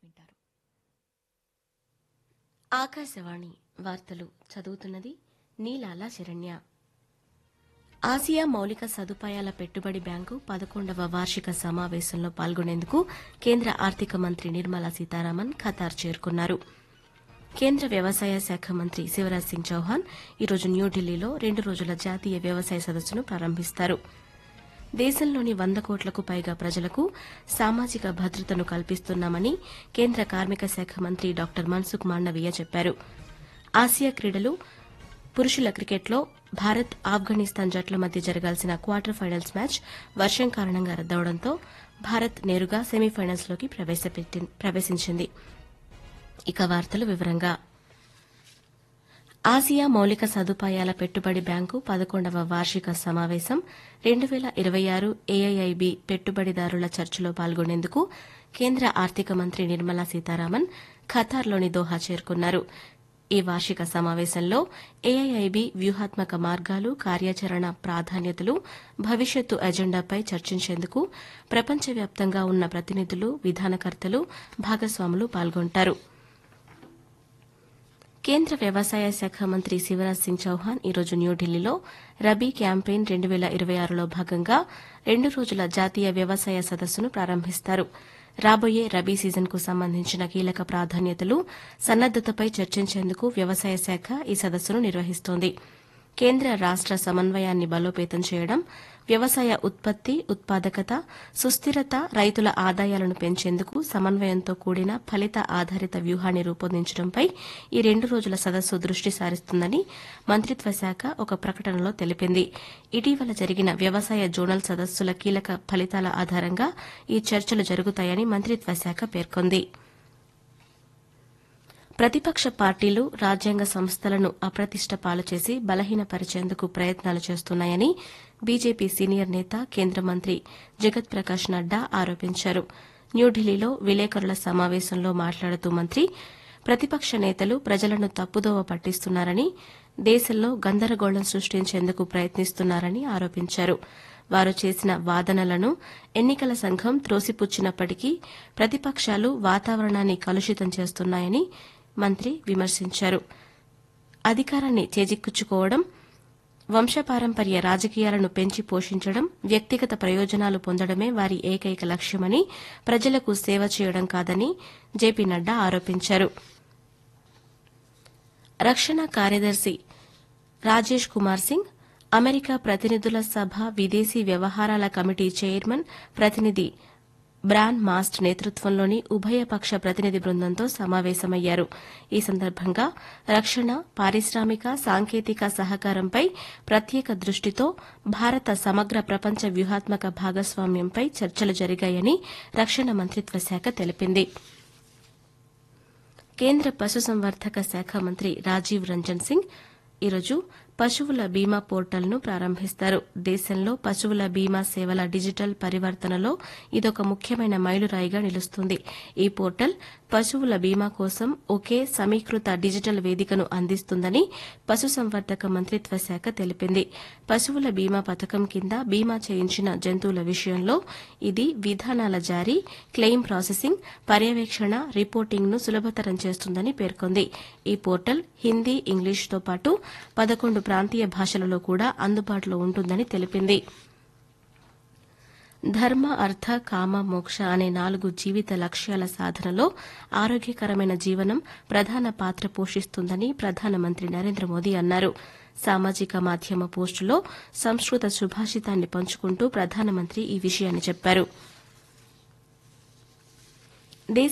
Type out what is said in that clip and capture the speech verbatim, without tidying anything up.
వింటారు. ఆకాశవాణి వార్తలు చదువుతున్నది నీలాల శరణ్య. ఆసియా మౌలిక సదుపాయాల పెట్టుబడి బ్యాంకు పదకొండవ వార్షిక సమావేశంలో పాల్గొనేందుకు కేంద్ర ఆర్థిక మంత్రి నిర్మలా సీతారామన్ ఖతార్ చేరుకున్నారు. కేంద్ర వ్యవసాయ శాఖ మంత్రి శివరాజ్ సింగ్ చౌహాన్ ఈరోజు న్యూఢిల్లీలో రెండు రోజుల జాతీయ వ్యవసాయ సదస్సును ప్రారంభిస్తారు. దేశంలోని వంద కోట్లకు పైగా ప్రజలకు సామాజిక భద్రతను కల్పిస్తున్నామని కేంద్ర కార్మిక శాఖ మంత్రి డాక్టర్ మన్సుఖ్ మాండవీయ చెప్పారు. ఆసియా క్రీడలు పురుషుల క్రికెట్లో భారత్ ఆఫ్ఘనిస్తాన్ జట్ల మధ్య జరగాల్సిన క్వార్టర్ ఫైనల్స్ మ్యాచ్ వర్షం కారణంగా రద్దవడంతో భారత్ నేరుగా సెమీఫైనల్స్లోకి ప్రవేశించింది. ఇక వార్తలు వివరంగా ఆసియా మౌలిక సదుపాయాల పెట్టుబడి బ్యాంకు పదకొండవ వార్షిక సమావేశం రెండు పేల ఇరవై ఆరు ఏఐఐబి పెట్టుబడిదారుల చర్చలో పాల్గొనేందుకు కేంద్ర ఆర్థిక మంత్రి నిర్మలా సీతారామన్ ఖతార్లోని దోహా చేరుకున్నారు. ఈ వార్షిక సమావేశంలో ఏఐఐబి వ్యూహాత్మక మార్గాలు, కార్యాచరణ ప్రాధాన్యతలు, భవిష్యత్తు ఎజెండాపై చర్చించేందుకు ప్రపంచవ్యాప్తంగా ఉన్న ప్రతినిధులు, విధానకర్తలు, భాగస్వాములు పాల్గొంటారు. కేంద్ర వ్యవసాయ శాఖ మంత్రి శివరాజ్ సింగ్ చౌహాన్ ఈరోజు న్యూఢిల్లీలో రబీ క్యాంపెయిన్ రెండు పేల ఇరవై ఆరులో భాగంగా రెండు రోజుల జాతీయ వ్యవసాయ సదస్సును ప్రారంభిస్తారు. రాబోయే రబీ సీజన్కు సంబంధించిన కీలక ప్రాధాన్యతలు, సన్నద్దతపై చర్చించేందుకు వ్యవసాయ శాఖ ఈ సదస్సును నిర్వహిస్తోంది. కేంద్ర రాష్ట సమన్వయాన్ని బలోపేతం చేయడం, వ్యవసాయ ఉత్పత్తి, ఉత్పాదకత, సుస్థిరత, రైతుల ఆదాయాలను పెంచేందుకు సమన్వయంతో కూడిన ఫలిత ఆధారిత వ్యూహాన్ని రూపొందించడంపై ఈ రెండు రోజుల సదస్సు దృష్టి సారిస్తుందని మంత్రిత్వ శాఖ ఒక ప్రకటనలో తెలిపింది. ఇటీవల జరిగిన వ్యవసాయ జోనల్ సదస్సుల కీలక ఫలితాల ఆధారంగా ఈ చర్చలు జరుగుతాయని మంత్రిత్వ శాఖ పేర్కొంది. ప్రతిపక్ష పార్టీలు రాజ్యాంగ సంస్థలను అప్రతిష్ట పాలు చేసి బలహీనపరిచేందుకు ప్రయత్నాలు చేస్తున్నాయని బీజేపీ సీనియర్ నేత, కేంద్ర మంత్రి జగత్ ప్రకాష్ నడ్డా ఆరోపించారు. న్యూఢిల్లీలో విలేకరుల సమావేశంలో మాట్లాడుతూ మంత్రి ప్రతిపక్ష నేతలు ప్రజలను తప్పుదోవ పట్టిస్తున్నారని, దేశంలో గందరగోళం సృష్టించేందుకు ప్రయత్నిస్తున్నారని ఆరోపించారు. వారు చేసిన వాదనలను ఎన్నికల సంఘం త్రోసిపుచ్చినప్పటికీ ప్రతిపక్షాలు వాతావరణాన్ని కలుషితం చేస్తున్నాయని మంత్రి విమర్శించారు. అధికారాన్ని చేజిక్కించుకోవడం, వంశపారంపర్య రాజకీయాలను పెంచి పోషించడం, వ్యక్తిగత ప్రయోజనాలు పొందడమే వారి ఏకైక లక్ష్యమని, ప్రజలకు సేవ చేయడం కాదని జేపీ నడ్డా ఆరోపించారు. రక్షణ కార్యదర్శి రాజేష్ కుమార్ సింగ్, అమెరికా ప్రతినిధుల సభ విదేశీ వ్యవహారాల కమిటీ చైర్మన్ ప్రతినిధి బ్రాన్ మాస్ట్ నేతృత్వంలోని ఉభయపక్ష ప్రతినిధి బృందంతో సమావేశమయ్యారు. ఈ సందర్భంగా రక్షణ, పారిశ్రామిక, సాంకేతిక సహకారంపై ప్రత్యేక దృష్టితో భారత సమగ్ర ప్రపంచ వ్యూహాత్మక భాగస్వామ్యంపై చర్చలు జరిగాయని రక్షణ మంత్రిత్వ శాఖ తెలిపింది. కేంద్ర పశుసంవర్ధక శాఖ మంత్రి రాజీవ్ రంజన్ సింగ్ ఈరోజు పశువుల బీమా పోర్టల్ను ప్రారంభిస్తారు. దేశంలో పశువుల బీమా సేవల డిజిటల్ పరివర్తనలో ఇదొక ముఖ్యమైన మైలురాయిగా నిలుస్తుంది. ఈ పోర్టల్ పశువుల బీమా కోసం ఒకే సమీకృత డిజిటల్ వేదికను అందిస్తుందని పశుసంవర్ధక మంత్రిత్వ శాఖ తెలిపింది. పశువుల బీమా పథకం కింద బీమా చేయించిన జంతువుల విషయంలో ఇది విధానాల జారీ, క్లెయిమ్ ప్రాసెసింగ్, పర్యవేక్షణ, రిపోర్టింగ్ను సులభతరం చేస్తుందని పేర్కొంది. ఈ పోర్టల్ హిందీ, ఇంగ్లీష్తో పాటు పదకొండు ప్రాంతీయ భాషలలో కూడా అందుబాటులో ఉంటుందని తెలిపింది. ధర్మ, అర్థ, కామ, మోక్ష అనే నాలుగు జీవిత లక్ష్యాల సాధనలో ఆరోగ్యకరమైన జీవనం ప్రధాన పాత్ర పోషిస్తుందని ప్రధానమంత్రి నరేంద్ర మోదీ అన్నారు. సామాజిక మాధ్యమ పోస్టులో సంస్కృత సుభాషితాన్ని పంచుకుంటూ ప్రధానమంత్రి ఈ విషయాన్ని చెప్పారు.